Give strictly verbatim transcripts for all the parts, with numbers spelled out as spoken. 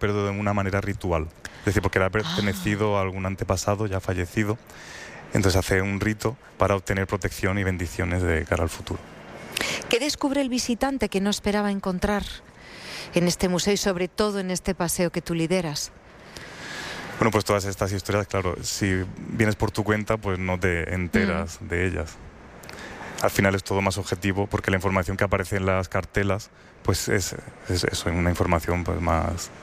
pero de una manera ritual. Es decir, porque le ha pertenecido a algún antepasado ya fallecido. Entonces hace un rito para obtener protección y bendiciones de cara al futuro. ¿Qué descubre el visitante que no esperaba encontrar en este museo y sobre todo en este paseo que tú lideras? Bueno, pues todas estas historias, claro, si vienes por tu cuenta, pues no te enteras mm. de ellas. Al final es todo más objetivo porque la información que aparece en las cartelas, pues es, es eso, una información pues más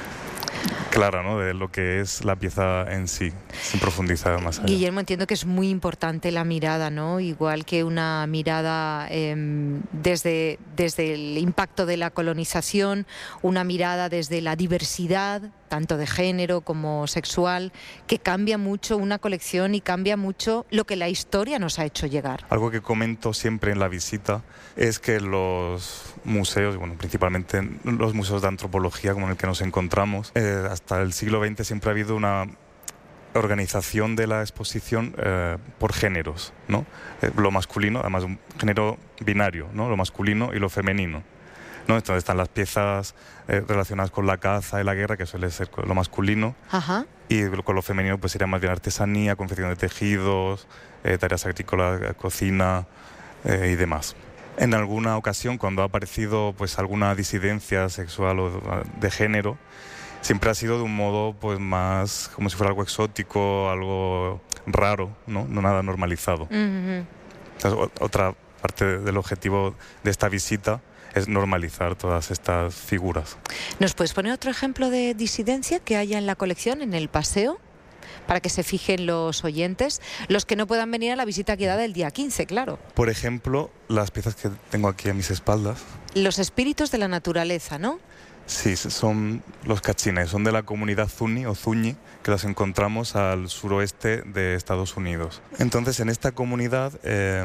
clara, ¿no?, de lo que es la pieza en sí, sin profundizar más allá. Guillermo, entiendo que es muy importante la mirada, ¿no? Igual que una mirada eh, desde, desde el impacto de la colonización, una mirada desde la diversidad, tanto de género como sexual, que cambia mucho una colección y cambia mucho lo que la historia nos ha hecho llegar. Algo que comento siempre en la visita es que los museos, bueno, principalmente los museos de antropología como en el que nos encontramos, eh, hasta el siglo veinte siempre ha habido una organización de la exposición eh, por géneros, ¿no? Eh, lo masculino, además un género binario, ¿no?, lo masculino y lo femenino, ¿no? Entonces están las piezas eh, relacionadas con la caza y la guerra, que suele ser lo masculino. Ajá. Y con lo femenino pues sería más bien artesanía, confección de tejidos, eh, tareas agrícolas, cocina eh, y demás. En alguna ocasión, cuando ha aparecido pues alguna disidencia sexual o de género, siempre ha sido de un modo pues más como si fuera algo exótico, algo raro, no, no nada normalizado. Uh-huh. Entonces, otra parte del objetivo de esta visita es normalizar todas estas figuras. ¿Nos puedes poner otro ejemplo de disidencia que haya en la colección, en el paseo, para que se fijen los oyentes, los que no puedan venir a la visita guiada el día quince, claro? Por ejemplo, las piezas que tengo aquí a mis espaldas. Los espíritus de la naturaleza, ¿no? Sí, son los cachines, son de la comunidad Zuni o Zuñi, que las encontramos al suroeste de Estados Unidos. Entonces, en esta comunidad eh,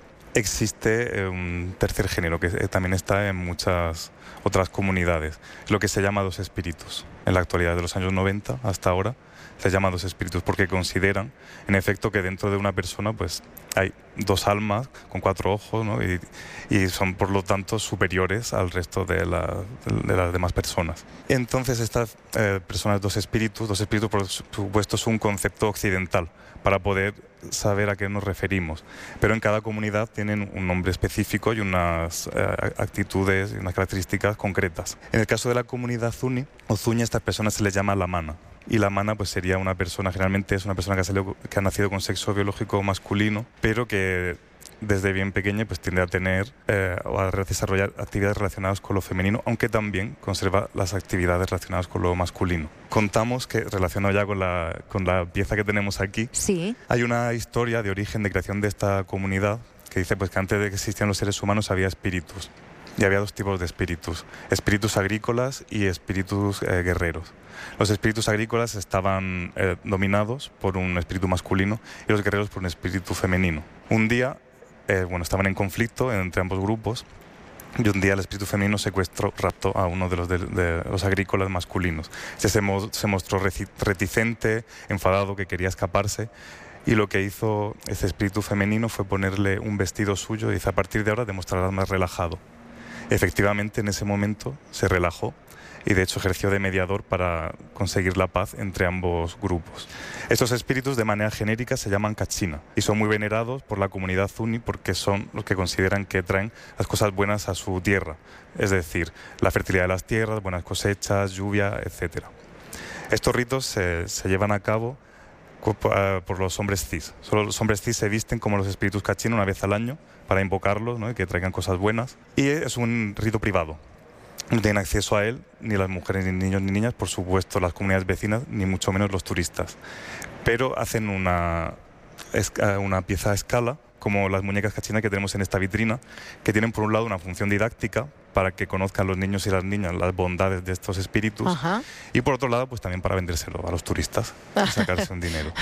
existe un tercer género que también está en muchas otras comunidades, lo que se llama dos espíritus. En la actualidad, de los años noventa hasta ahora, se llama dos espíritus porque consideran, en efecto, que dentro de una persona pues hay dos almas con cuatro ojos, ¿no?, y, y son, por lo tanto, superiores al resto de, la, de las demás personas. Entonces, estas eh, personas, dos espíritus, dos espíritus, por supuesto, es un concepto occidental para poder saber a qué nos referimos. Pero en cada comunidad tienen un nombre específico y unas eh, actitudes y unas características concretas. En el caso de la comunidad Zuni o Zuñi, a estas personas se les llama lamana. Y la mana pues sería una persona, generalmente es una persona que ha, salido, que ha nacido con sexo biológico masculino, pero que desde bien pequeña pues tiende a tener eh, o a desarrollar actividades relacionadas con lo femenino, aunque también conserva las actividades relacionadas con lo masculino. Contamos que, relacionado ya con la, con la pieza que tenemos aquí, sí, hay una historia de origen de creación de esta comunidad que dice pues que antes de que existieran los seres humanos había espíritus. Y había dos tipos de espíritus, espíritus agrícolas y espíritus eh, guerreros. Los espíritus agrícolas estaban eh, dominados por un espíritu masculino y los guerreros por un espíritu femenino. Un día, eh, bueno, estaban en conflicto entre ambos grupos y un día el espíritu femenino secuestró, raptó a uno de los, de, de los agrícolas masculinos. Se, se, mo, se mostró reticente, enfadado, que quería escaparse. Y lo que hizo ese espíritu femenino fue ponerle un vestido suyo y dice: a partir de ahora demostrarás más relajado. Efectivamente, en ese momento se relajó y de hecho ejerció de mediador para conseguir la paz entre ambos grupos. Estos espíritus de manera genérica se llaman kachina y son muy venerados por la comunidad Zuni porque son los que consideran que traen las cosas buenas a su tierra, es decir, la fertilidad de las tierras, buenas cosechas, lluvia, etcétera. Estos ritos se, se llevan a cabo por los hombres cis. Solo los hombres cis se visten como los espíritus kachina una vez al año para invocarlos, ¿no?, y que traigan cosas buenas. Y es un rito privado. No tienen acceso a él ni las mujeres, ni niños, ni niñas, por supuesto las comunidades vecinas, ni mucho menos los turistas. Pero hacen una, una pieza a escala, como las muñecas kachina que tenemos en esta vitrina, que tienen por un lado una función didáctica para que conozcan los niños y las niñas las bondades de estos espíritus. Ajá. Y por otro lado pues también para vendérselo a los turistas y sacarse un dinero.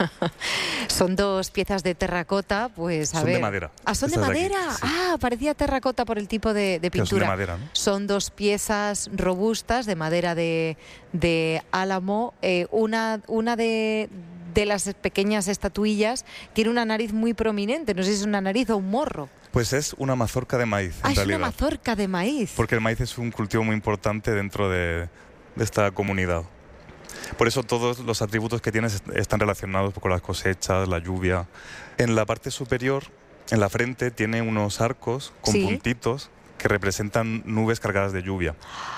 Son dos piezas de terracota, pues a son ver. de madera. Ah, son de madera. De aquí, sí. Ah, parecía terracota por el tipo de, de pintura. Son de madera, ¿no? Son dos piezas robustas de madera de, de álamo, eh, una, una de de las pequeñas estatuillas tiene una nariz muy prominente, no sé si es una nariz o un morro. Pues es una mazorca de maíz, ah, en es realidad. Una mazorca de maíz. Porque el maíz es un cultivo muy importante dentro de, de esta comunidad. Por eso todos los atributos que tienes están relacionados con las cosechas, la lluvia. En la parte superior, en la frente, tiene unos arcos con ¿Sí? puntitos que representan nubes cargadas de lluvia.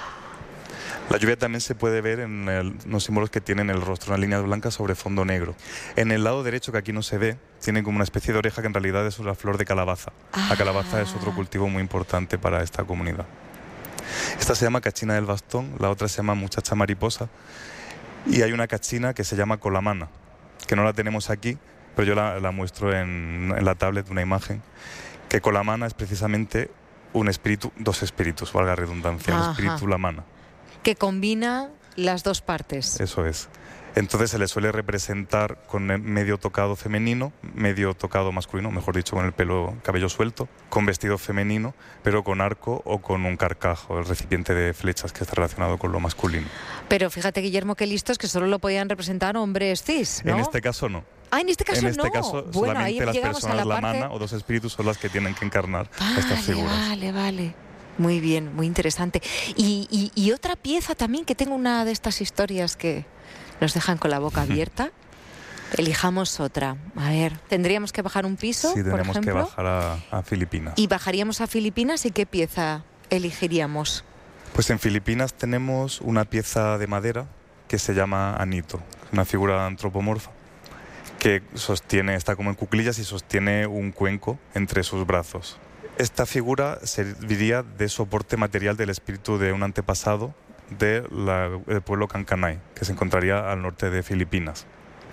La lluvia también se puede ver en el, los símbolos que tienen el rostro, unas líneas blancas sobre fondo negro. En el lado derecho, que aquí no se ve, tiene como una especie de oreja que en realidad es una flor de calabaza. Ah. La calabaza es otro cultivo muy importante para esta comunidad. Esta se llama cachina del bastón, la otra se llama muchacha mariposa, y hay una cachina que se llama colamana, que no la tenemos aquí, pero yo la, la muestro en, en la tablet, una imagen, que colamana es precisamente un espíritu, dos espíritus, valga la redundancia, Ajá. el espíritu lamana. Que combina las dos partes. Eso es. Entonces se le suele representar con medio tocado femenino, medio tocado masculino, mejor dicho, con el pelo, cabello suelto, con vestido femenino, pero con arco o con un carcajo, el recipiente de flechas que está relacionado con lo masculino. Pero fíjate, Guillermo, qué listos, que solo lo podían representar hombres cis, ¿no? En este caso no. Ah, en este caso en este no. caso, Bueno, ahí solamente las llegamos a la personas parte... lamana o dos espíritus son las que tienen que encarnar Vale, estas figuras. Vale, vale. Muy bien, muy interesante. Y, y, y otra pieza también, que tengo una de estas historias que nos dejan con la boca abierta. Elijamos otra. A ver, ¿tendríamos que bajar un piso, Sí, por tenemos que ejemplo? bajar a, a Filipinas. Y bajaríamos a Filipinas, ¿y qué pieza elegiríamos? Pues en Filipinas tenemos una pieza de madera que se llama Anito, una figura antropomorfa que sostiene, está como en cuclillas y sostiene un cuenco entre sus brazos. Esta figura serviría de soporte material del espíritu de un antepasado del de pueblo Cancanay, que se encontraría al norte de Filipinas.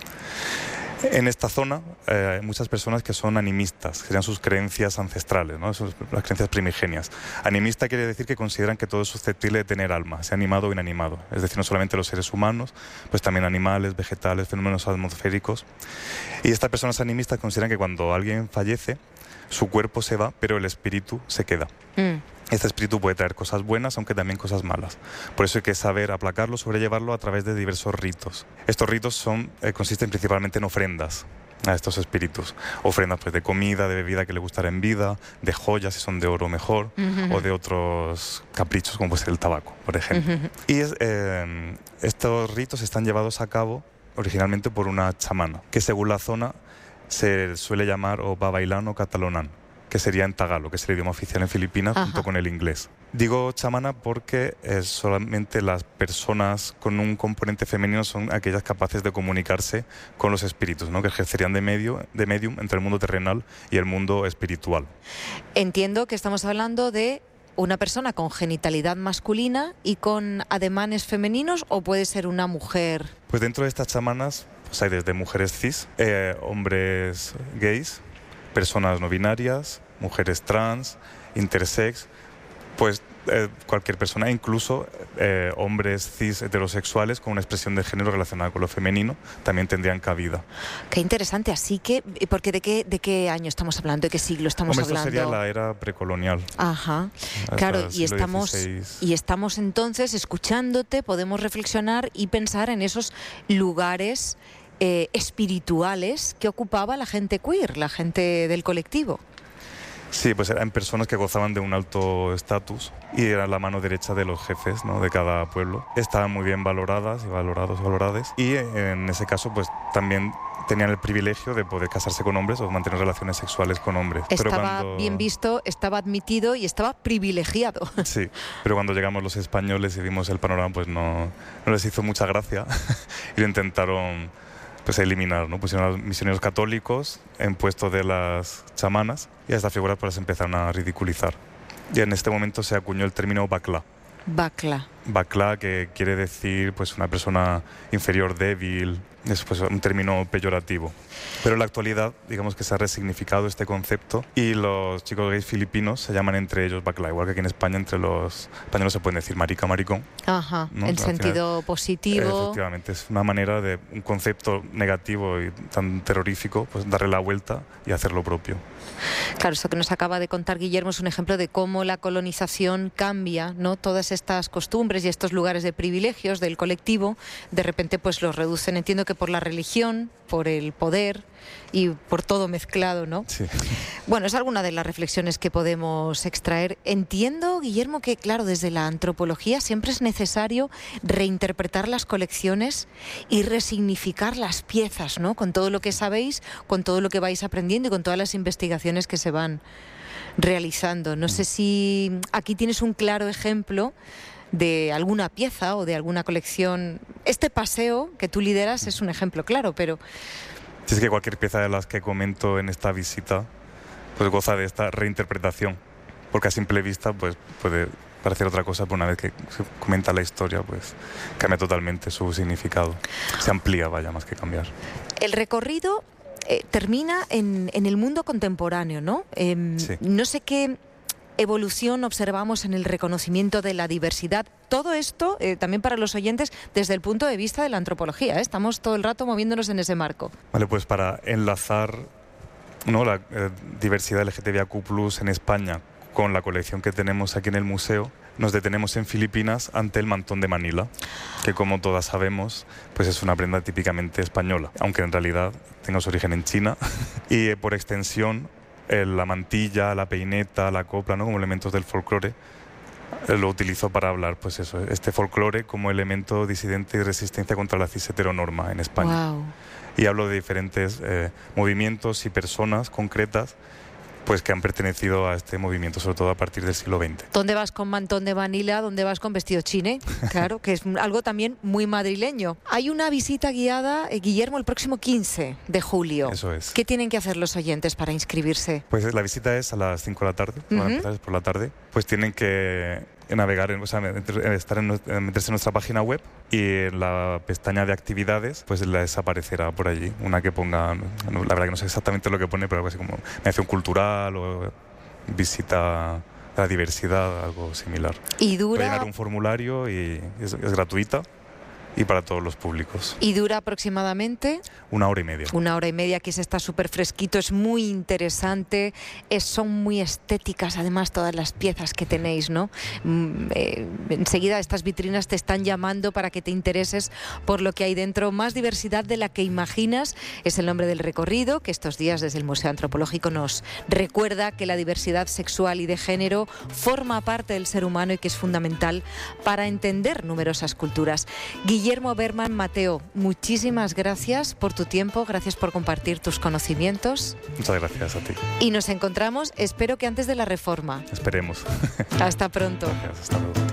En esta zona eh, hay muchas personas que son animistas, que serían sus creencias ancestrales, ¿no? Sus, las creencias primigenias. Animista quiere decir que consideran que todo es susceptible de tener alma, sea animado o inanimado. Es decir, no solamente los seres humanos, pues también animales, vegetales, fenómenos atmosféricos. Y estas personas animistas consideran que cuando alguien fallece, su cuerpo se va, pero el espíritu se queda. Mm. Este espíritu puede traer cosas buenas, aunque también cosas malas. Por eso hay que saber aplacarlo, sobrellevarlo a través de diversos ritos. Estos ritos son, eh, consisten principalmente en ofrendas a estos espíritus. Ofrendas pues, de comida, de bebida que le gustará en vida, de joyas, si son de oro mejor, Uh-huh. o de otros caprichos, como puede ser el tabaco, por ejemplo. Uh-huh. Y es, eh, estos ritos están llevados a cabo originalmente por una chamana, que según la zona se suele llamar o babailán o catalonán, que sería en tagalo, que es el idioma oficial en Filipinas, Ajá. junto con el inglés. Digo chamana porque eh, solamente las personas con un componente femenino son aquellas capaces de comunicarse con los espíritus, ¿no? Que ejercerían de medio, de medium entre el mundo terrenal y el mundo espiritual. Entiendo que estamos hablando de una persona con genitalidad masculina y con ademanes femeninos, o puede ser una mujer. Pues dentro de estas chamanas pues hay desde mujeres cis, eh, hombres gays, personas no binarias, mujeres trans, intersex, pues eh, cualquier persona, incluso eh, hombres cis heterosexuales con una expresión de género relacionada con lo femenino, también tendrían cabida. Qué interesante. Así que, porque ¿de qué, de qué año estamos hablando? ¿De qué siglo estamos Hombre, esto hablando? sería la era precolonial. Ajá, Hasta claro, el y siglo estamos, dieciséis. y estamos entonces escuchándote, podemos reflexionar y pensar en esos lugares eh, espirituales que ocupaba la gente queer, la gente del colectivo. Sí, pues eran personas que gozaban de un alto estatus y eran la mano derecha de los jefes, ¿no? De cada pueblo. Estaban muy bien valoradas y valorados y valoradas. Y en ese caso, pues también tenían el privilegio de poder casarse con hombres o mantener relaciones sexuales con hombres. Estaba pero cuando... bien visto, estaba admitido y estaba privilegiado. Sí, pero cuando llegamos los españoles y vimos el panorama, pues no, no les hizo mucha gracia y lo intentaron pues eliminar, ¿no? Pusieron a los misioneros católicos en puesto de las chamanas y a estas figuras pues las empezaron a ridiculizar. Y en este momento se acuñó el término bacla. Bacla. Bacla, que quiere decir pues una persona inferior, débil, es pues un término peyorativo. Pero en la actualidad, digamos que se ha resignificado este concepto y los chicos gays filipinos se llaman entre ellos bacla, igual que aquí en España entre los españoles se pueden decir marica, maricón. Ajá, ¿No? en Al sentido final, positivo. Efectivamente, es una manera de un concepto negativo y tan terrorífico, pues darle la vuelta y hacer lo propio. Claro, eso que nos acaba de contar Guillermo es un ejemplo de cómo la colonización cambia, ¿no? Todas estas costumbres. costumbres y estos lugares de privilegios del colectivo, de repente pues los reducen, entiendo que por la religión, por el poder y por todo mezclado, ¿no? Sí. Bueno, es alguna de las reflexiones que podemos extraer. Entiendo, Guillermo, que claro, desde la antropología siempre es necesario reinterpretar las colecciones y resignificar las piezas, ¿no? Con todo lo que sabéis, con todo lo que vais aprendiendo y con todas las investigaciones que se van realizando. No sé si aquí tienes un claro ejemplo de alguna pieza o de alguna colección. Este paseo que tú lideras es un ejemplo claro, pero... Sí, es que cualquier pieza de las que comento en esta visita pues goza de esta reinterpretación, porque a simple vista pues puede parecer otra cosa, pero una vez que se comenta la historia pues cambia totalmente su significado, se amplía, vaya, más que cambiar. El recorrido eh, termina en, en el mundo contemporáneo, ¿no? Eh, sí. No sé qué evolución observamos en el reconocimiento de la diversidad. Todo esto, eh, también para los oyentes, desde el punto de vista de la antropología, ¿eh? Estamos todo el rato moviéndonos en ese marco. Vale, pues para enlazar, ¿no?, la eh, diversidad L G T B I Q plus en España con la colección que tenemos aquí en el museo, nos detenemos en Filipinas ante el mantón de Manila, que como todas sabemos, pues es una prenda típicamente española, aunque en realidad tenga su origen en China y eh, por extensión la mantilla, la peineta, la copla, ¿no?, como elementos del folclore, lo utilizo para hablar, pues eso, este folclore como elemento disidente y resistencia contra la cis heteronorma en España. Wow. Y hablo de diferentes eh, movimientos y personas concretas pues que han pertenecido a este movimiento, sobre todo a partir del siglo veinte. ¿Dónde vas con mantón de Manila? ¿Dónde vas con vestido chine? Claro, que es algo también muy madrileño. Hay una visita guiada, eh, Guillermo, el próximo quince de julio. Eso es. ¿Qué tienen que hacer los oyentes para inscribirse? Pues la visita es a las cinco de la tarde, Uh-huh. van a empezar por la tarde, pues tienen que navegar, en, o sea, estar en, meterse en nuestra página web y en la pestaña de actividades pues les aparecerá por allí una que ponga, la verdad que no sé exactamente lo que pone, pero algo así como mención cultural o visita a la diversidad, algo similar. Y dura... Rellenar un formulario y es, es gratuita y para todos los públicos. ¿Y dura aproximadamente? Una hora y media. Una hora y media, que se está súper fresquito, es muy interesante, es, son muy estéticas además todas las piezas que tenéis, ¿no? Mm, eh, enseguida estas vitrinas te están llamando para que te intereses por lo que hay dentro. Más diversidad de la que imaginas es el nombre del recorrido, que estos días desde el Museo Antropológico nos recuerda que la diversidad sexual y de género forma parte del ser humano y que es fundamental para entender numerosas culturas. Guillermo Berman Mateo, muchísimas gracias por tu tiempo, gracias por compartir tus conocimientos. Muchas gracias a ti. Y nos encontramos, espero que antes de la reforma. Esperemos. Hasta pronto. Gracias, hasta luego.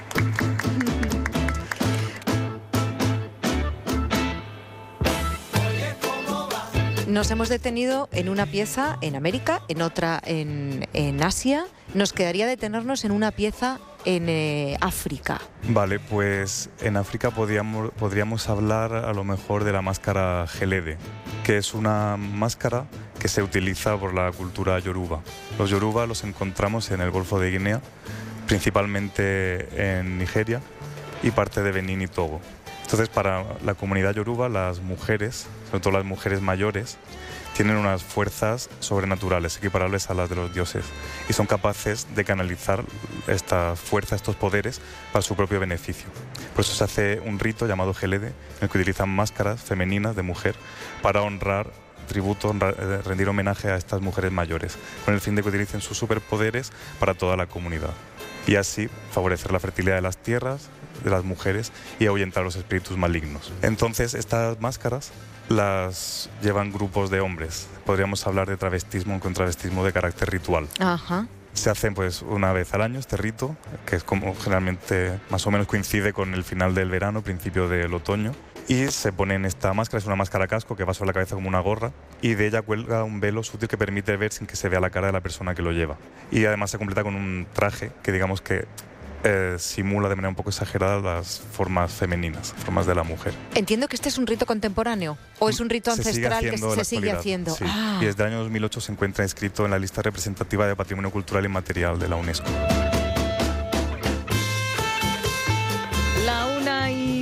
Nos hemos detenido en una pieza en América, en otra en, en Asia. Nos quedaría detenernos en una pieza en eh, África. Vale, pues en África podríamos, podríamos hablar a lo mejor de la máscara gelede, que es una máscara que se utiliza por la cultura yoruba. Los yoruba los encontramos en el Golfo de Guinea, principalmente en Nigeria y parte de Benín y Togo. Entonces, para la comunidad yoruba, las mujeres, sobre todo las mujeres mayores, tienen unas fuerzas sobrenaturales, equiparables a las de los dioses, y son capaces de canalizar esta fuerza, estos poderes, para su propio beneficio. Por eso se hace un rito llamado gelede, en el que utilizan máscaras femeninas de mujer para honrar tributo, honrar, rendir homenaje a estas mujeres mayores, con el fin de que utilicen sus superpoderes para toda la comunidad, y así favorecer la fertilidad de las tierras, de las mujeres, y ahuyentar los espíritus malignos. Entonces, estas máscaras las llevan grupos de hombres. Podríamos hablar de travestismo, con travestismo de carácter ritual. Ajá. Se hace pues una vez al año este rito, que es como generalmente más o menos coincide con el final del verano, principio del otoño, y se ponen esta máscara, es una máscara casco que va sobre la cabeza como una gorra, y de ella cuelga un velo sutil que permite ver sin que se vea la cara de la persona que lo lleva. Y además se completa con un traje que digamos que Eh, simula de manera un poco exagerada las formas femeninas, formas de la mujer. Entiendo que este es un rito contemporáneo o es un rito ancestral que se sigue haciendo. Sí. Ah. Y desde el año dos mil ocho se encuentra inscrito en la lista representativa de Patrimonio Cultural Inmaterial de la UNESCO. La una y media de la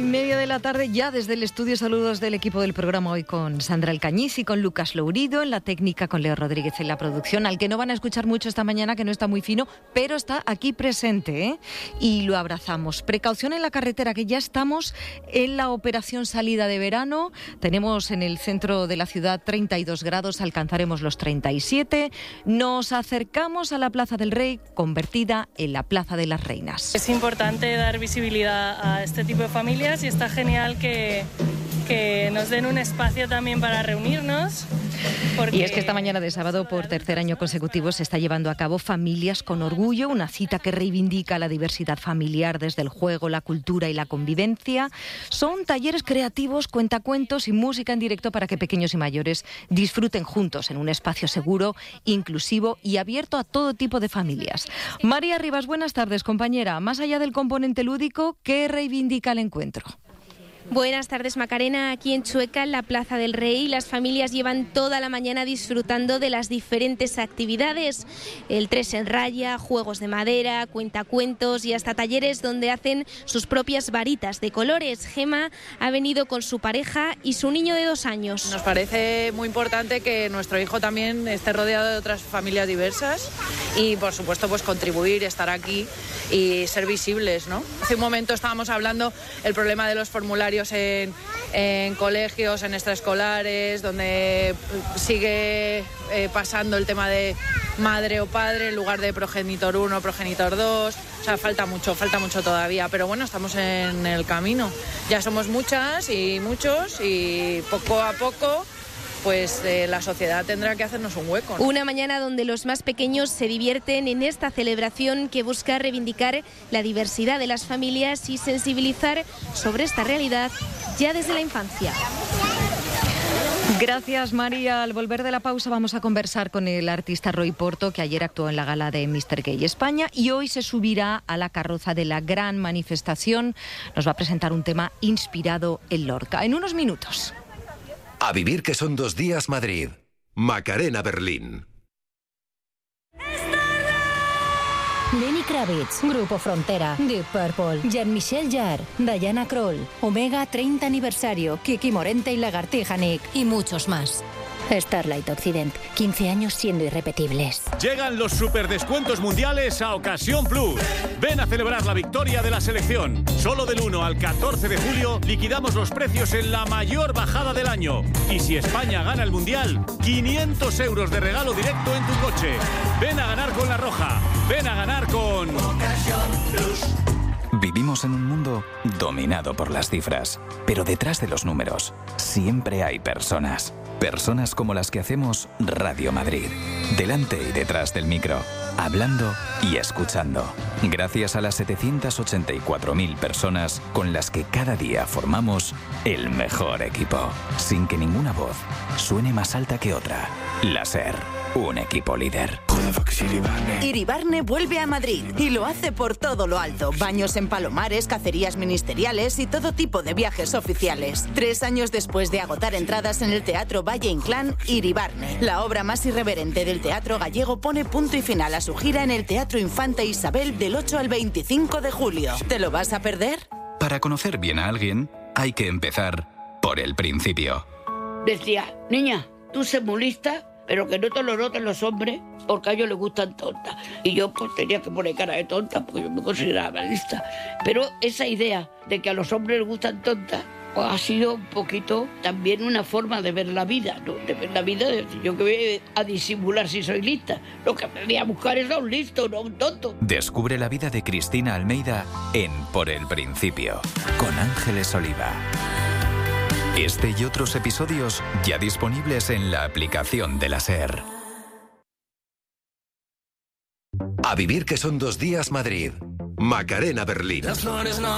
la tarde, ya desde el estudio. Saludos del equipo del programa hoy con Sandra Alcañiz y con Lucas Lourido en la técnica, con Leo Rodríguez en la producción, al que no van a escuchar mucho esta mañana, que no está muy fino, pero está aquí presente, ¿eh? Y lo abrazamos. Precaución en la carretera, que ya estamos en la operación salida de verano. Tenemos en el centro de la ciudad treinta y dos grados, alcanzaremos los treinta y siete. Nos acercamos a la Plaza del Rey, convertida en la Plaza de las Reinas. Es importante dar visibilidad a este tipo de familias y está genial que, que nos den un espacio también para reunirnos. Porque... Y es que esta mañana de sábado, por tercer año consecutivo, se está llevando a cabo Familias con Orgullo, una cita que reivindica la diversidad familiar desde el juego, la cultura y la convivencia. Son talleres creativos, cuentacuentos y música en directo para que pequeños y mayores disfruten juntos en un espacio seguro, inclusivo y abierto a todo tipo de familias. María Rivas, buenas tardes, compañera. Más allá del componente lúdico, ¿qué reivindica el encuentro? Buenas tardes, Macarena. Aquí en Chueca, en la Plaza del Rey, las familias llevan toda la mañana disfrutando de las diferentes actividades. El tres en raya, juegos de madera, cuentacuentos y hasta talleres donde hacen sus propias varitas de colores. Gema ha venido con su pareja y su niño de dos años. Nos parece muy importante que nuestro hijo también esté rodeado de otras familias diversas y, por supuesto, pues contribuir, estar aquí y ser visibles, ¿no? Hace un momento estábamos hablando el problema de los formularios En, en colegios, en extraescolares, donde sigue eh, pasando el tema de madre o padre en lugar de progenitor uno, progenitor dos. O sea, falta mucho, falta mucho todavía, pero bueno, estamos en el camino. Ya somos muchas y muchos y poco a poco pues eh, la sociedad tendrá que hacernos un hueco, ¿no? Una mañana donde los más pequeños se divierten en esta celebración que busca reivindicar la diversidad de las familias y sensibilizar sobre esta realidad ya desde la infancia. Gracias, María. Al volver de la pausa vamos a conversar con el artista Roy Porto, que ayer actuó en la gala de míster Gay España y hoy se subirá a la carroza de la gran manifestación. Nos va a presentar un tema inspirado en Lorca. En unos minutos. A vivir que son dos días Madrid. Macarena Berlín. Lenny Kravitz, Grupo Frontera, Deep Purple, Jean-Michel Jarre, Diana Kroll, Omega treinta aniversario, Kiki Morente y Lagartija Nick y muchos más. Starlight Occident, quince años siendo irrepetibles. Llegan los superdescuentos mundiales a Ocasión Plus. Ven a celebrar la victoria de la selección. Solo del uno al catorce de julio liquidamos los precios en la mayor bajada del año. Y si España gana el mundial, quinientos euros de regalo directo en tu coche. Ven a ganar con La Roja. Ven a ganar con Ocasión Plus. Vivimos en un mundo dominado por las cifras, pero detrás de los números siempre hay personas. Personas como las que hacemos Radio Madrid, delante y detrás del micro, hablando y escuchando. Gracias a las setecientas ochenta y cuatro mil personas con las que cada día formamos el mejor equipo, sin que ninguna voz suene más alta que otra. La SER, un equipo líder. Iribarne vuelve a Madrid y lo hace por todo lo alto. Baños en Palomares, cacerías ministeriales y todo tipo de viajes oficiales. Tres años después de agotar entradas en el Teatro Valle Inclán, Iribarne, la obra más irreverente del teatro gallego, pone punto y final a su gira en el Teatro Infanta Isabel del ocho al veinticinco de julio. ¿Te lo vas a perder? Para conocer bien a alguien, hay que empezar por el principio. Decía, niña, tú sé muy lista, pero que no te lo noten los hombres, porque a ellos les gustan tontas. Y yo pues tenía que poner cara de tonta, porque yo me consideraba lista. Pero esa idea de que a los hombres les gustan tontas, pues ha sido un poquito también una forma de ver la vida, ¿no? De ver la vida, de decir, yo que voy a disimular si soy lista. Lo que me voy a buscar es a un listo, no a un tonto. Descubre la vida de Cristina Almeida en Por el Principio, con Ángeles Oliva. Este y otros episodios ya disponibles en la aplicación de la SER. A vivir que son dos días Madrid. Macarena Berlín. Las flores no